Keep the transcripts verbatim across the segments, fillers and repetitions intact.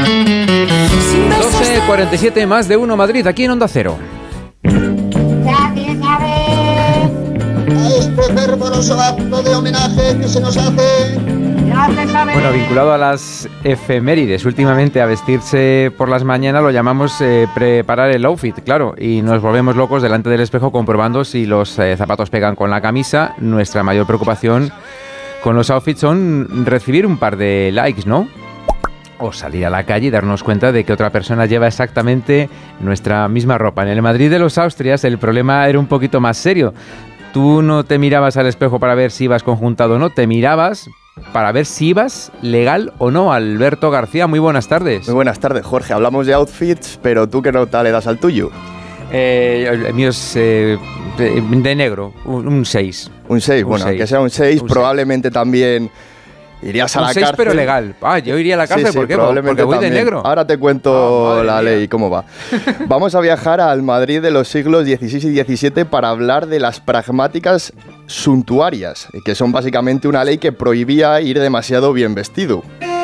doce cuarenta y siete, más de uno Madrid, aquí en Onda Cero. Este fervoroso acto de homenaje que se nos hace. Bueno, vinculado a las efemérides, últimamente a vestirse por las mañanas lo llamamos eh, preparar el outfit, claro, y nos volvemos locos delante del espejo comprobando si los eh, zapatos pegan con la camisa. Nuestra mayor preocupación con los outfits son recibir un par de likes, ¿no? O salir a la calle y darnos cuenta de que otra persona lleva exactamente nuestra misma ropa. En el Madrid de los Austrias el problema era un poquito más serio. Tú no te mirabas al espejo para ver si ibas conjuntado o no, te mirabas para ver si ibas legal o no. Alberto García, muy buenas tardes. Muy buenas tardes, Jorge. Hablamos de outfits, pero ¿tú qué nota le das al tuyo? Eh, el mío es eh, de, de negro, un seis. Un seis, bueno, seis. Que sea un seis, probablemente seis. También irías a un la seis, cárcel. Pero legal. Ah, yo iría a la cárcel, sí, sí, ¿por qué? Porque voy también. de negro. Ahora te cuento oh, la mía. ley, cómo va. Vamos a viajar al Madrid de los siglos dieciséis y diecisiete para hablar de las pragmáticas suntuarias, que son básicamente una ley que prohibía ir demasiado bien vestido.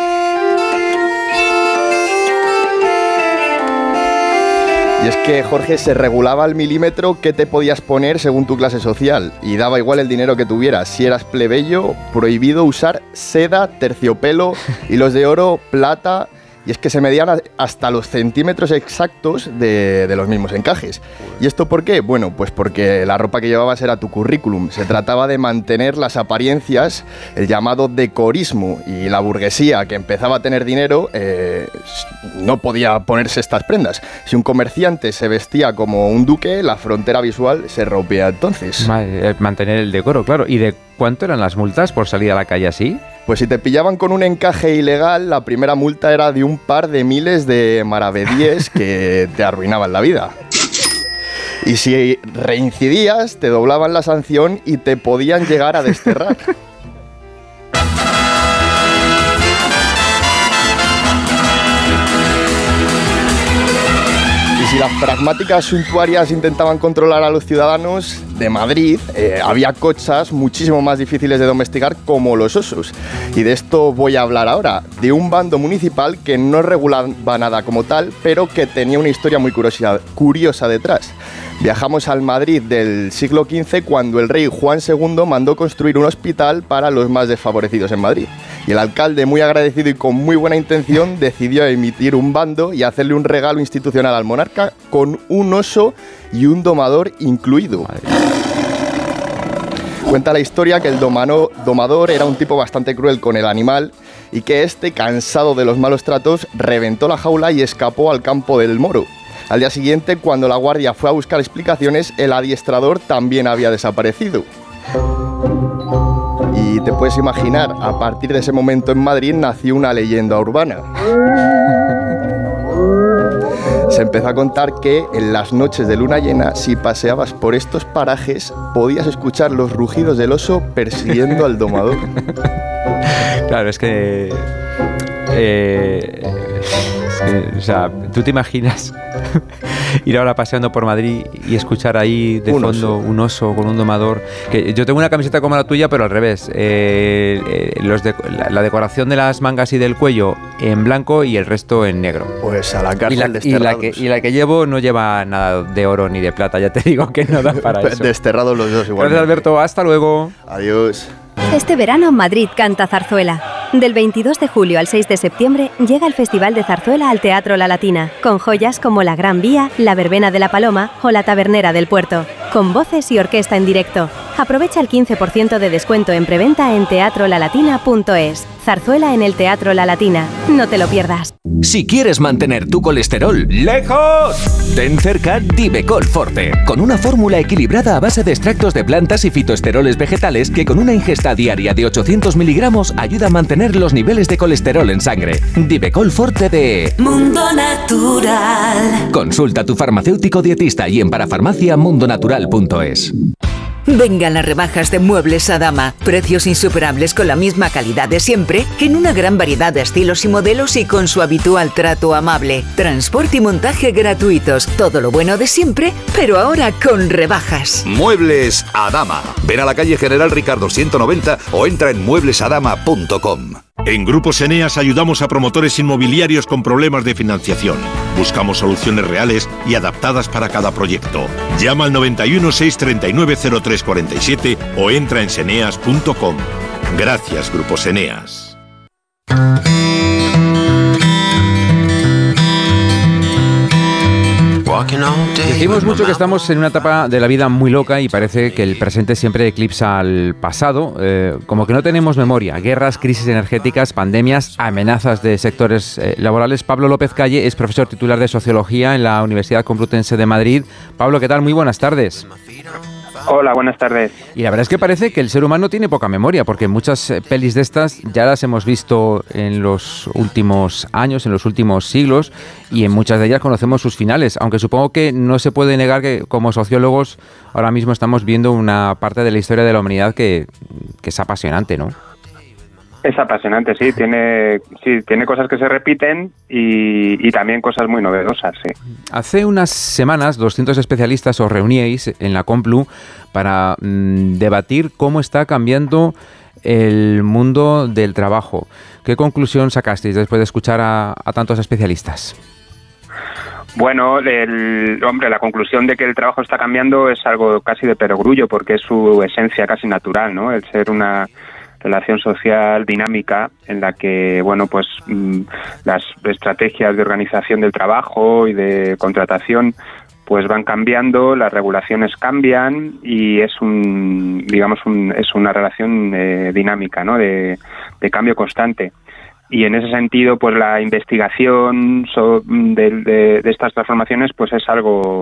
Y es que, Jorge, se regulaba al milímetro qué te podías poner según tu clase social, y daba igual el dinero que tuvieras. Si eras plebeyo, prohibido usar seda, terciopelo, hilos de oro, plata. Y es que se medían hasta los centímetros exactos de, de los mismos encajes. ¿Y esto por qué? Bueno, pues porque la ropa que llevabas era tu currículum. Se trataba de mantener las apariencias, el llamado decorismo. Y la burguesía, que empezaba a tener dinero, eh, no podía ponerse estas prendas. Si un comerciante se vestía como un duque, la frontera visual se rompía entonces. Mantener el decoro, claro. ¿Y de cuánto eran las multas por salir a la calle así? Pues si te pillaban con un encaje ilegal, la primera multa era de un par de miles de maravedíes que te arruinaban la vida. Y si reincidías, te doblaban la sanción y te podían llegar a desterrar. Y si las pragmáticas suntuarias intentaban controlar a los ciudadanos de Madrid, eh, había cochas muchísimo más difíciles de domesticar, como los osos. Y de esto voy a hablar ahora, de un bando municipal que no regulaba nada como tal, pero que tenía una historia muy curiosa, curiosa detrás. Viajamos al Madrid del siglo quince, cuando el rey Juan segundo mandó construir un hospital para los más desfavorecidos en Madrid. Y el alcalde, muy agradecido y con muy buena intención, decidió emitir un bando y hacerle un regalo institucional al monarca con un oso y un domador incluido. Cuenta la historia que el domano, domador era un tipo bastante cruel con el animal y que este, cansado de los malos tratos, reventó la jaula y escapó al campo del Moro. Al día siguiente, cuando la guardia fue a buscar explicaciones, el adiestrador también había desaparecido. Y te puedes imaginar, a partir de ese momento en Madrid nació una leyenda urbana. Se empezó a contar que en las noches de luna llena, si paseabas por estos parajes, podías escuchar los rugidos del oso persiguiendo al domador. Claro, es que... Eh, es que o sea, ¿tú te imaginas ir ahora paseando por Madrid y escuchar ahí de un fondo oso. un oso con un domador? Que yo tengo una camiseta como la tuya, pero al revés. Eh, eh, los de, la, la decoración de las mangas y del cuello en blanco y el resto en negro. Pues a la cárcel y la, desterrados. Y la, que, y la que llevo no lleva nada de oro ni de plata, ya te digo que no da para eso. Desterrados los dos igual. Gracias, Alberto. Hasta luego. Adiós. Este verano Madrid canta zarzuela. Del veintidós de julio al seis de septiembre llega el Festival de Zarzuela al Teatro La Latina, con joyas como La Gran Vía, La Verbena de la Paloma o La Tabernera del Puerto, con voces y orquesta en directo. Aprovecha el quince por ciento de descuento en preventa en teatro la latina punto es. Zarzuela en el Teatro La Latina. No te lo pierdas. Si quieres mantener tu colesterol lejos, ten cerca Divecol Forte, con una fórmula equilibrada a base de extractos de plantas y fitoesteroles vegetales que con una ingesta diaria de ochocientos miligramos ayuda a mantener los niveles de colesterol en sangre. Divecol Forte de Mundo Natural. Consulta a tu farmacéutico dietista y en parafarmacia mundo natural punto es. Vengan las rebajas de Muebles Adama. Precios insuperables con la misma calidad de siempre, en una gran variedad de estilos y modelos y con su habitual trato amable. Transporte y montaje gratuitos. Todo lo bueno de siempre, pero ahora con rebajas. Muebles Adama. Ven a la calle General Ricardo ciento noventa o entra en muebles adama punto com. En Grupos Eneas ayudamos a promotores inmobiliarios con problemas de financiación. Buscamos soluciones reales y adaptadas para cada proyecto. Llama al noventa y uno, seiscientos treinta y nueve, cero tres cuarenta y siete o entra en seneas punto com. Gracias, Grupos Eneas. Decimos mucho que estamos en una etapa de la vida muy loca y parece que el presente siempre eclipsa al pasado, eh, como que no tenemos memoria. Guerras, crisis energéticas, pandemias, amenazas de sectores eh, laborales. Pablo López Calle es profesor titular de Sociología en la Universidad Complutense de Madrid. Pablo, ¿qué tal? Muy buenas tardes. Hola, buenas tardes. Y la verdad es que parece que el ser humano tiene poca memoria, porque muchas eh, pelis de estas ya las hemos visto en los últimos años, en los últimos siglos, y en muchas de ellas conocemos sus finales, aunque supongo que no se puede negar que como sociólogos ahora mismo estamos viendo una parte de la historia de la humanidad que, que es apasionante, ¿no? Es apasionante, sí, tiene sí tiene cosas que se repiten y, y también cosas muy novedosas, sí. Hace unas semanas doscientos especialistas os reuníais en la Complu para mmm, debatir cómo está cambiando el mundo del trabajo. ¿Qué conclusión sacasteis después de escuchar a, a tantos especialistas? Bueno, el, hombre, la conclusión de que el trabajo está cambiando es algo casi de perogrullo, porque es su esencia casi natural, ¿no? El ser una relación social dinámica en la que, bueno, pues mmm, las estrategias de organización del trabajo y de contratación pues van cambiando, las regulaciones cambian y es un, digamos, un, es una relación eh, dinámica, ¿no? De, de cambio constante. Y en ese sentido, pues la investigación so, de, de, de estas transformaciones pues es algo